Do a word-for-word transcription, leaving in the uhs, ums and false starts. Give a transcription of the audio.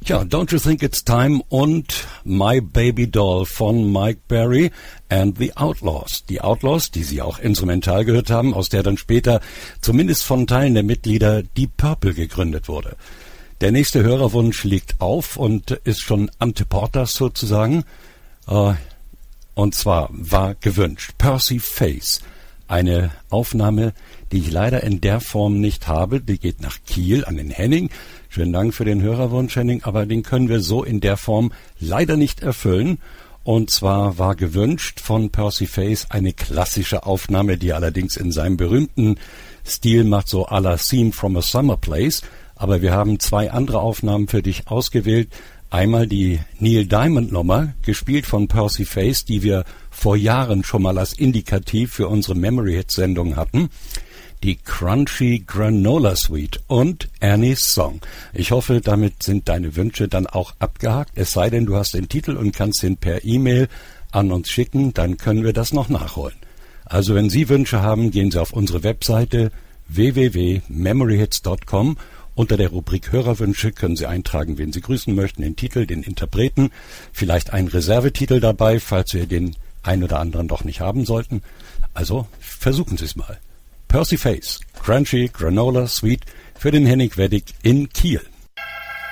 Ja, Don't You Think It's Time und My Baby Doll von Mike Berry and the Outlaws. Die Outlaws, die Sie auch instrumental gehört haben, aus der dann später zumindest von Teilen der Mitglieder Deep Purple gegründet wurde. Der nächste Hörerwunsch liegt auf und ist schon ante portas sozusagen. Äh, und zwar war gewünscht Percy Faith. Eine Aufnahme, die ich leider in der Form nicht habe. Die geht nach Kiel an den Henning. Schönen Dank für den Hörerwunsch, Henning, aber den können wir so in der Form leider nicht erfüllen. Und zwar war gewünscht von Percy Faith eine klassische Aufnahme, die er allerdings in seinem berühmten Stil macht, so à la Theme from a Summer Place. Aber wir haben zwei andere Aufnahmen für dich ausgewählt. Einmal die Neil Diamond Nummer, gespielt von Percy Faith, die wir vor Jahren schon mal als Indikativ für unsere Memory Hits Sendung hatten. Die Crunchy Granola Suite und Annie's Song. Ich hoffe, damit sind deine Wünsche dann auch abgehakt. Es sei denn, du hast den Titel und kannst ihn per E-Mail an uns schicken, dann können wir das noch nachholen. Also wenn Sie Wünsche haben, gehen Sie auf unsere Webseite w w w punkt memory hits punkt com. Unter der Rubrik Hörerwünsche können Sie eintragen, wen Sie grüßen möchten, den Titel, den Interpreten, vielleicht einen Reservetitel dabei, falls wir den ein oder anderen doch nicht haben sollten. Also versuchen Sie es mal. Percy Faith, Crunchy Granola Suite für den Henning Weddick in Kiel.